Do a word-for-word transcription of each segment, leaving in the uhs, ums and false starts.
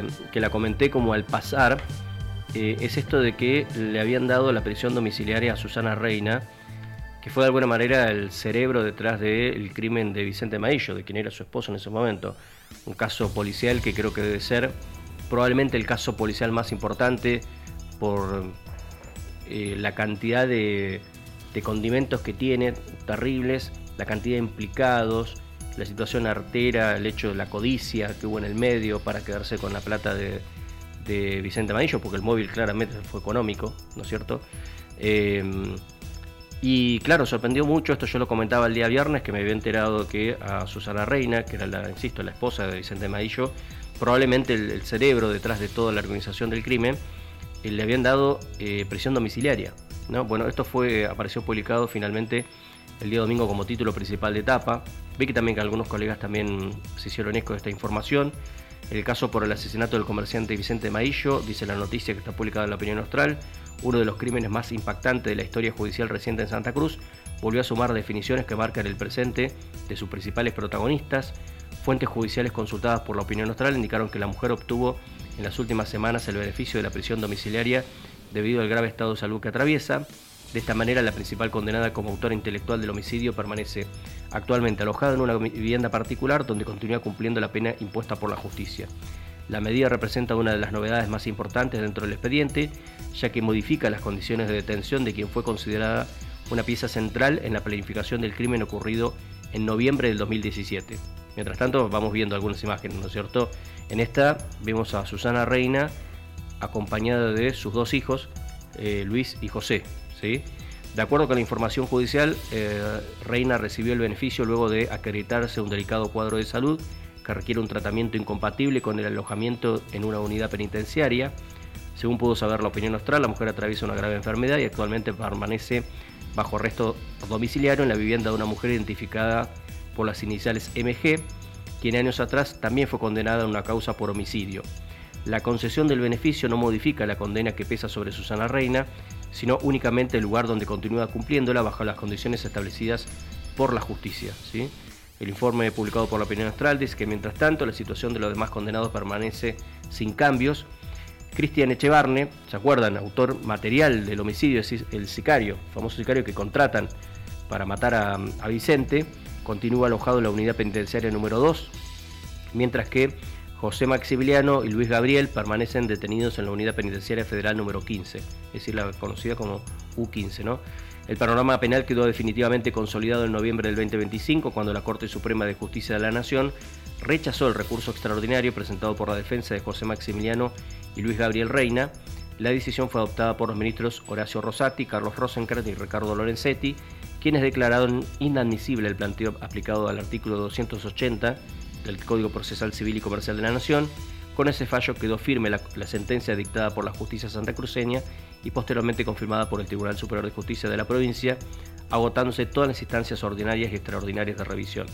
que la comenté como al pasar, eh, es esto de que le habían dado la prisión domiciliaria a Susana Reina, que fue de alguna manera el cerebro detrás del crimen de Vicente Maillo, de quien era su esposo en ese momento. Un caso policial que creo que debe ser probablemente el caso policial más importante por eh, la cantidad de, de condimentos que tiene, terribles, la cantidad de implicados, la situación artera, el hecho de la codicia que hubo en el medio para quedarse con la plata de, de Vicente Maillo, porque el móvil claramente fue económico, ¿no es cierto? Eh, y claro, sorprendió mucho, esto yo lo comentaba el día viernes, que me había enterado que a Susana Reina, que era la, insisto, la esposa de Vicente Maillo, probablemente el, el cerebro detrás de toda la organización del crimen, eh, le habían dado eh, prisión domiciliaria, ¿no? Bueno, esto fue apareció publicado finalmente el día domingo como título principal de etapa. Vi que también que algunos colegas también se hicieron eco de esta información. El caso por el asesinato del comerciante Vicente Maillo, dice la noticia que está publicada en La Opinión Austral, uno de los crímenes más impactantes de la historia judicial reciente en Santa Cruz, volvió a sumar definiciones que marcan el presente de sus principales protagonistas. Fuentes judiciales consultadas por La Opinión Austral indicaron que la mujer obtuvo en las últimas semanas el beneficio de la prisión domiciliaria debido al grave estado de salud que atraviesa. De esta manera, la principal condenada como autora intelectual del homicidio permanece actualmente alojada en una vivienda particular donde continúa cumpliendo la pena impuesta por la justicia. La medida representa una de las novedades más importantes dentro del expediente, ya que modifica las condiciones de detención de quien fue considerada una pieza central en la planificación del crimen ocurrido en noviembre del dos mil diecisiete. Mientras tanto, vamos viendo algunas imágenes, ¿no es cierto? En esta vemos a Susana Reina acompañada de sus dos hijos, eh, Luis y José, ¿sí? De acuerdo con la información judicial, eh, Reina recibió el beneficio luego de acreditarse un delicado cuadro de salud que requiere un tratamiento incompatible con el alojamiento en una unidad penitenciaria. Según pudo saber La Opinión Austral, la mujer atraviesa una grave enfermedad y actualmente permanece bajo arresto domiciliario en la vivienda de una mujer identificada por las iniciales M G, quien años atrás también fue condenada en una causa por homicidio. La concesión del beneficio no modifica la condena que pesa sobre Susana Reina, sino únicamente el lugar donde continúa cumpliéndola bajo las condiciones establecidas por la justicia, ¿sí? El informe publicado por La Opinión Austral dice que mientras tanto la situación de los demás condenados permanece sin cambios. Cristian Echevarne, ¿se acuerdan? Autor material del homicidio, es el sicario, famoso sicario que contratan para matar a, a Vicente, continúa alojado en la unidad penitenciaria número dos, mientras que José Maximiliano y Luis Gabriel permanecen detenidos en la unidad penitenciaria federal número quince, es decir, la conocida como U quince, ¿no? El panorama penal quedó definitivamente consolidado en noviembre del veinte veinticinco, cuando la Corte Suprema de Justicia de la Nación rechazó el recurso extraordinario presentado por la defensa de José Maximiliano y Luis Gabriel Reina. La decisión fue adoptada por los ministros Horacio Rosati, Carlos Rosenkrantz y Ricardo Lorenzetti, quienes declararon inadmisible el planteo aplicado al artículo doscientos ochenta del Código Procesal Civil y Comercial de la Nación. Con ese fallo quedó firme la, la sentencia dictada por la justicia santacruceña y posteriormente confirmada por el Tribunal Superior de Justicia de la provincia, agotándose todas las instancias ordinarias y extraordinarias de revisión.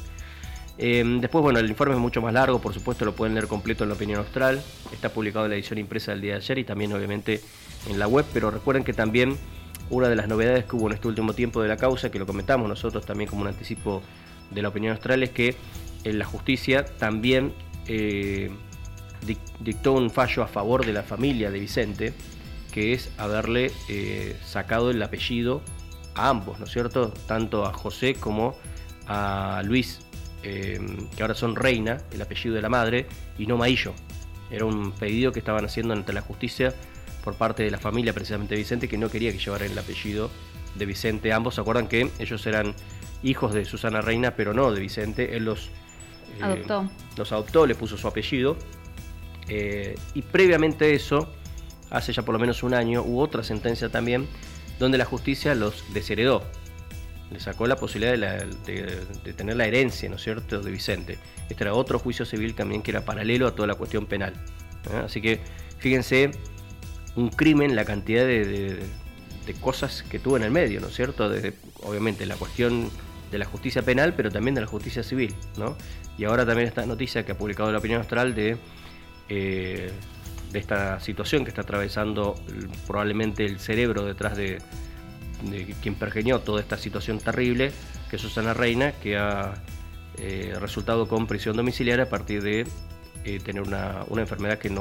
Eh, después, bueno, el informe es mucho más largo, por supuesto lo pueden leer completo en La Opinión Austral, está publicado en la edición impresa del día de ayer y también obviamente en la web, pero recuerden que también una de las novedades que hubo en este último tiempo de la causa, que lo comentamos nosotros también como un anticipo de La Opinión Austral, es que en la justicia también eh, dictó un fallo a favor de la familia de Vicente, que es haberle eh, sacado el apellido a ambos, ¿no es cierto? Tanto a José como a Luis, eh, que ahora son Reina, el apellido de la madre, y no Maillo. Era un pedido que estaban haciendo ante la justicia por parte de la familia, precisamente de Vicente, que no quería que llevaran el apellido de Vicente. Ambos, ¿se acuerdan que ellos eran hijos de Susana Reina, pero no de Vicente? Él los eh, adoptó. Los adoptó, le puso su apellido. Eh, y previamente a eso, hace ya por lo menos un año, hubo otra sentencia también, donde la justicia los desheredó. Le sacó la posibilidad de, la, de, de tener la herencia, ¿no es cierto?, de Vicente. Este era otro juicio civil también que era paralelo a toda la cuestión penal. ¿eh? Así que, fíjense, un crimen, la cantidad de, de, de cosas que tuvo en el medio, ¿no es cierto? Desde, obviamente, la cuestión de la justicia penal, pero también de la justicia civil, ¿no? Y ahora también esta noticia que ha publicado La Opinión Austral de, eh, de esta situación que está atravesando probablemente el cerebro detrás de, de quien pergeñó toda esta situación terrible, que es Susana Reina, que ha eh, resultado con prisión domiciliaria a partir de eh, tener una, una enfermedad que no